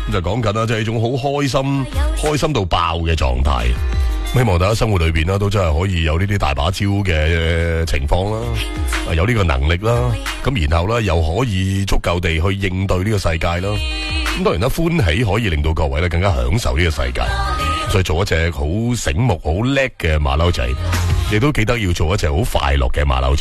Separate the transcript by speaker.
Speaker 1: 就講緊啦，即係一種好開心到爆嘅狀態。希望大家生活裏邊啦，都真係可以有呢啲大把招嘅情況啦，有呢個能力啦，咁然後咧又可以足夠地去應對呢個世界啦。咁當然啦，歡喜可以令到各位咧更加享受呢個世界，所以做一隻好醒目、好叻嘅馬騮仔，亦都記得要做一隻好快樂嘅馬騮仔。